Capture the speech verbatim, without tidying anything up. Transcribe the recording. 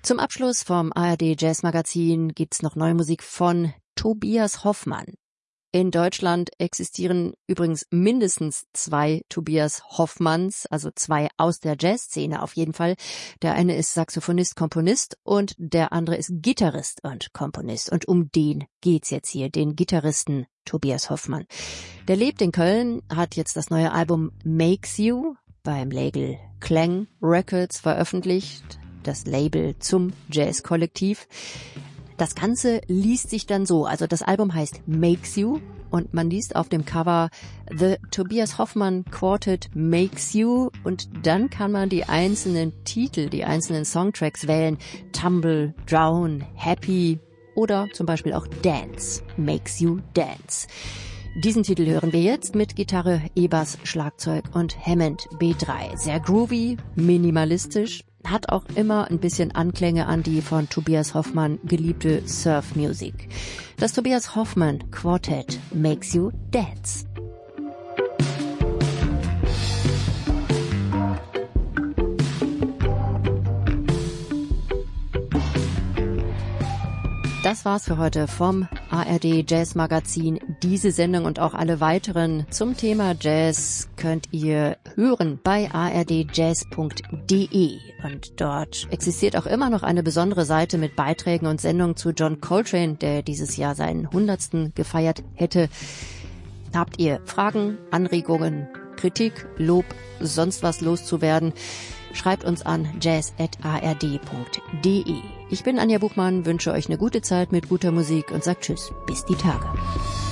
Zum Abschluss vom A R D Jazz Magazin gibt's noch neue Musik von Tobias Hoffmann. In Deutschland existieren übrigens mindestens zwei Tobias Hoffmanns, also zwei aus der Jazzszene auf jeden Fall. Der eine ist Saxophonist, Komponist und der andere ist Gitarrist und Komponist. Und um den geht's jetzt hier, den Gitarristen Tobias Hoffmann. Der lebt in Köln, hat jetzt das neue Album Makes You beim Label Klang Records veröffentlicht, das Label zum Jazz-Kollektiv. Das Ganze liest sich dann so, also das Album heißt Makes You und man liest auf dem Cover The Tobias Hoffmann Quartet Makes You und dann kann man die einzelnen Titel, die einzelnen Songtracks wählen, Tumble, Drown, Happy oder zum Beispiel auch Dance, Makes You Dance. Diesen Titel hören wir jetzt mit Gitarre, E-Bass, Schlagzeug und Hammond B drei. Sehr groovy, minimalistisch, hat auch immer ein bisschen Anklänge an die von Tobias Hoffmann geliebte Surf-Musik. Das Tobias Hoffmann Quartet Makes You Dance. Das war's für heute vom A R D Jazz Magazin. Diese Sendung und auch alle weiteren zum Thema Jazz könnt ihr hören bei a r d jazz punkt d e. Und dort existiert auch immer noch eine besondere Seite mit Beiträgen und Sendungen zu John Coltrane, der dieses Jahr seinen hundertsten gefeiert hätte. Habt ihr Fragen, Anregungen, Kritik, Lob, sonst was loszuwerden? Schreibt uns an jazz at a r d punkt d e. Ich bin Anja Buchmann, wünsche euch eine gute Zeit mit guter Musik und sagt Tschüss, bis die Tage.